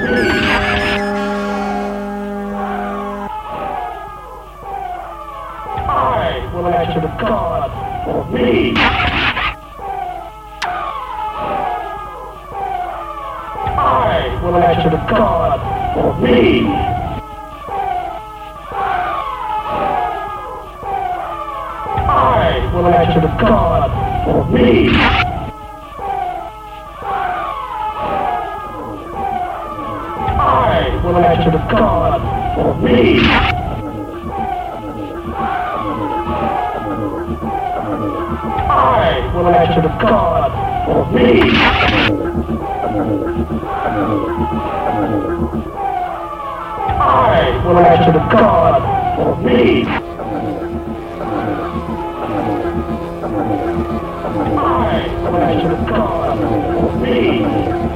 I will answer to God for me. I will answer to God for me. I will answer to God for me. I will answer to God for me. I will answer to God for me. I will answer to God for me. I will answer to God for me.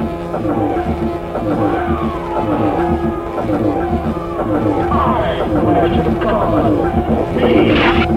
I will answer to God for me.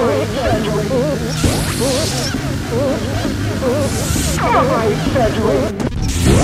Exaggerate.